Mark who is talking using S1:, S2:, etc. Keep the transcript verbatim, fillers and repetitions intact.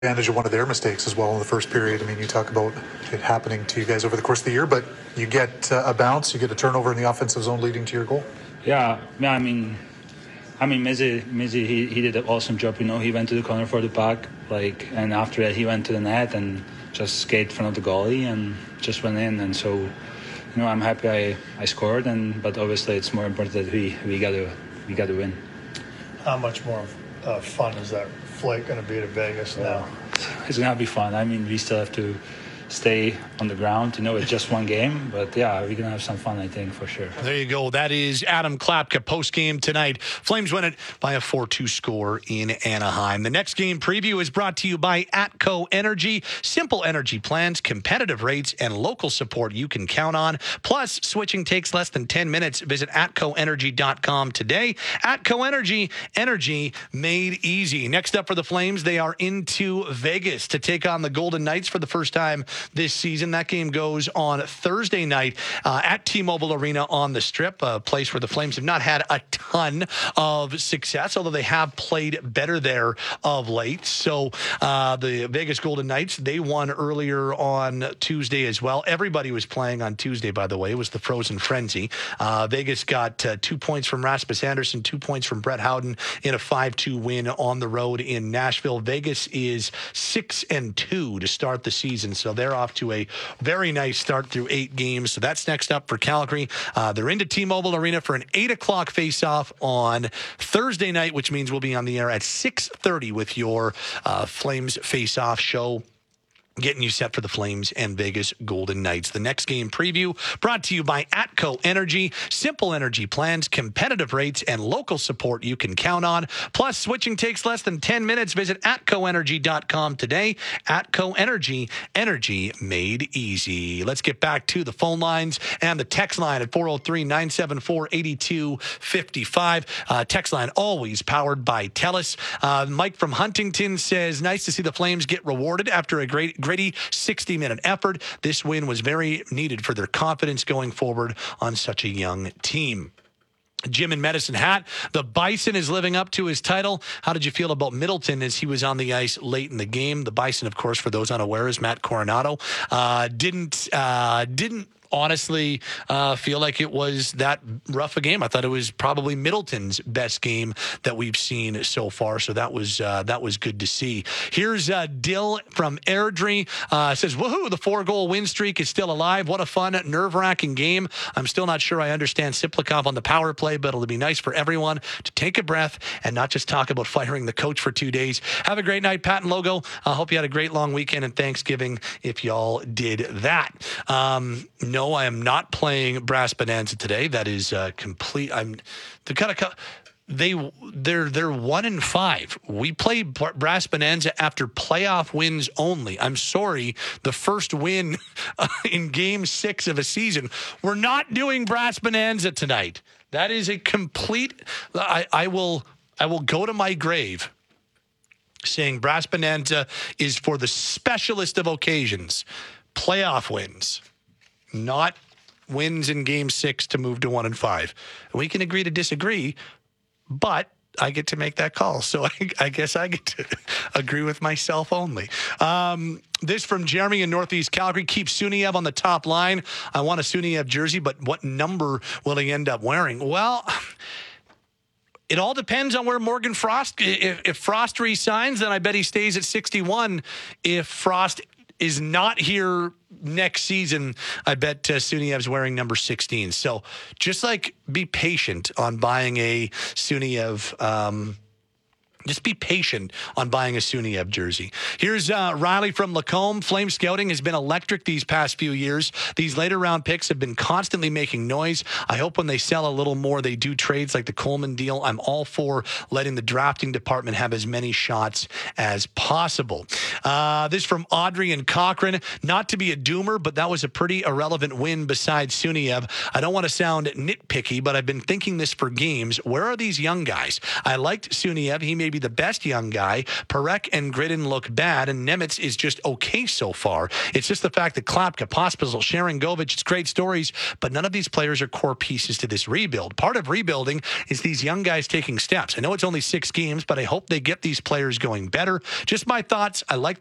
S1: advantage of one of their mistakes as well in the first period. I mean, you talk about it happening to you guys over the course of the year, but you get uh, a bounce, you get a turnover in the offensive zone leading to your goal.
S2: Yeah, yeah. I mean, I mean, Mizzy, Mizzy, he, he did an awesome job. You know, he went to the corner for the puck, like, and after that he went to the net and just skated in front of the goalie and just went in. And so, you know, I'm happy I, I scored. And but obviously it's more important that we we got to we got to win.
S3: How much more uh, fun is that flight going to be to Vegas now?
S2: It's going to be fun. I mean, we still have to stay on the ground. You know, it's just one game, but yeah, we're going to have some fun, I think, for sure.
S4: There you go. That is Adam Klapka post-game tonight. Flames win it by a four two score in Anaheim. The next game preview is brought to you by Atco Energy. Simple energy plans, competitive rates, and local support you can count on. Plus, switching takes less than ten minutes. Visit atco energy dot com today. Atco Energy, energy made easy. Next up for the Flames, they are into Vegas to take on the Golden Knights for the first time this season. That game goes on Thursday night uh, at T-Mobile Arena on the Strip, a place where the Flames have not had a ton of success, although they have played better there of late. So uh, the Vegas Golden Knights, they won earlier on Tuesday as well. Everybody was playing on Tuesday, by the way. It was the Frozen Frenzy. Uh, Vegas got uh, two points from Rasmus Anderson, two points from Brett Howden in a five two win on the road in Nashville. Vegas is six and two to start the season, so they're off to a very nice start through eight games. So that's next up for Calgary. Uh, they're into T-Mobile Arena for an eight o'clock face-off on Thursday night, which means we'll be on the air at six thirty with your uh, Flames face-off show, getting you set for the Flames and Vegas Golden Knights. The next game preview brought to you by Atco Energy. Simple energy plans, competitive rates, and local support you can count on. Plus, switching takes less than ten minutes. Visit atco energy dot com today. Atco Energy, energy made easy. Let's get back to the phone lines and the text line at four oh three, nine seven four, eight two five five. Uh, text line always powered by TELUS. Uh, Mike from Huntington says, nice to see the Flames get rewarded after a great gritty sixty-minute effort. This win was very needed for their confidence going forward on such a young team. Jim in Medicine Hat, the Bison is living up to his title. How did you feel about Middleton as he was on the ice late in the game? The Bison, of course, for those unaware, is Matt Coronado. Uh, didn't uh, didn't. honestly uh, feel like it was that rough a game. I thought it was probably Middleton's best game that we've seen so far. So that was uh, that was good to see. Here's uh, Dill from Airdrie. Uh, says, woohoo, the four-goal win streak is still alive. What a fun, nerve-wracking game. I'm still not sure I understand Siplikov on the power play, but it'll be nice for everyone to take a breath and not just talk about firing the coach for two days. Have a great night, Pat and Logo. I hope you had a great long weekend and Thanksgiving if y'all did that. Um, no, No, I am not playing Brass Bonanza today. That is uh, complete. I'm the kind of they they're they're one in five. We play Brass Bonanza after playoff wins only. I'm sorry, the first win in Game Six of a season. We're not doing Brass Bonanza tonight. That is a complete. I, I will I will go to my grave saying Brass Bonanza is for the specialist of occasions, playoff wins. Not wins in game six to move to one and five. We can agree to disagree, but I get to make that call. So I, I guess I get to agree with myself only. Um, this from Jeremy in Northeast Calgary. Keep Suniev on the top line. I want a Suniev jersey, but what number will he end up wearing? Well, it all depends on where Morgan Frost, if, if Frost resigns, then I bet he stays at sixty-one. If Frost is not here next season, I bet uh, Suniev's wearing number sixteen. So just like be patient on buying a Suniev. Um, Just be patient on buying a Suniev jersey. Here's uh, Riley from Lacombe. Flame scouting has been electric these past few years. These later round picks have been constantly making noise. I hope when they sell a little more, they do trades like the Coleman deal. I'm all for letting the drafting department have as many shots as possible. Uh, this from Audrey and Cochrane. Not to be a doomer, but that was a pretty irrelevant win besides Suniev. I don't want to sound nitpicky, but I've been thinking this for games. Where are these young guys? I liked Suniev. He may be the best young guy. Parekh and Gridden look bad, and Nemitz is just okay so far. It's just the fact that Klapka, Pospisil, Sharangovich, it's great stories, but none of these players are core pieces to this rebuild. Part of rebuilding is these young guys taking steps. I know it's only six games, but I hope they get these players going better. Just my thoughts. I like